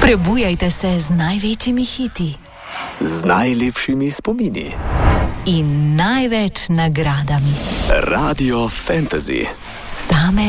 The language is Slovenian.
Prebujajte se z največjimi hiti, z najlepšimi spomini in največ nagradami. Radio Fantasy. Same